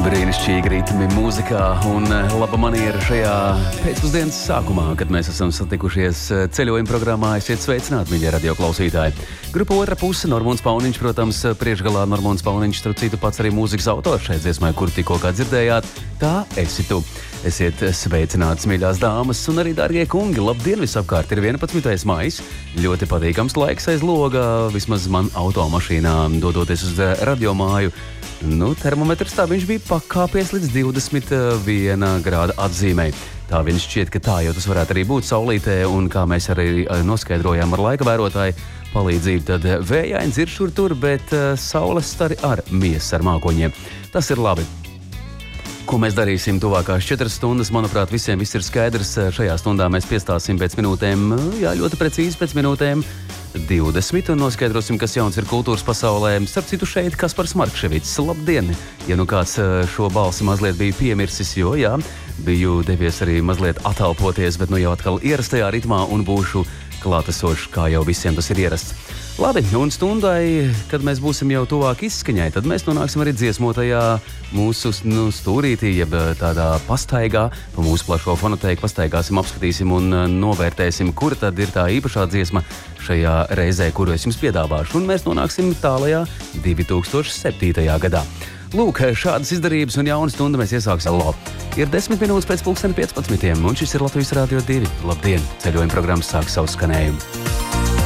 Brīnišķīgi ritmi mūzikā un laba maniera šajā pēcpusdienas sākumā, kad mēs esam satikušies ceļojuma programmā. Esiet sveicināti, mīļie radioklausītāji. Grupa Otra puse, Normons Pauniņš, protams, priekšgalā Normons Pauniņš, starp citu pats arī mūzikas autors šeit dziesmai, kur tikko kā dzirdējāt. Tā esi tu. Esiet sveicināts, mīļās dāmas un arī dārgie kungi. Labdien visapkārt, ir 11. maijs. Ļoti patīkams laiks aiz loga, vismaz man automašīnā, dodoties uz radiomāju. Termometrs tā viņš bija pakāpies līdz 21 grāda atzīmei. Tā viņš šķiet, ka tā jau tas varētu arī būt saulītē, un kā mēs arī noskaidrojām ar laika vērotāju palīdzību, tad vējains ir šur tur, bet saules stari ar miesas ar mākoņiem. Tas ir labi. Ko mēs darīsim tuvākās 4 stundas, manuprāt, visiem viss ir skaidrs. Šajā stundā mēs piestāsim pēc minūtēm, ļoti precīzi pēc minūtēm 20 un noskaidrosim, kas jauns ir kultūras pasaulē. Starp citu šeit Kaspars Markševics. Labdien! Ja nu kāds šo balsi mazliet bija piemirsis, jo biju devies arī mazliet atalpoties, bet jau atkal ierastajā ritmā un būšu klātesošs, kā jau visiem tas ir ierasts. Labi, un stundai, kad mēs būsim jau tuvāk izskaņai, tad mēs nonāksim arī dziesmotajā mūsu stūrītī, jeb tādā pastaigā, pa mūsu plašo fonoteiku pastaigāsim, apskatīsim un novērtēsim, kur tad ir tā īpašā dziesma šajā reizē, kuru es jums piedāvāšu. Un mēs nonāksim tālajā 2007. gadā. Lūk, šādas izdarības un jauna stunda mēs iesāksim. Ir 10 minūtes pēc 15. un šis ir Latvijas Radio 2. Labdien! Ceļojuma programmas sāk savu skanējumu.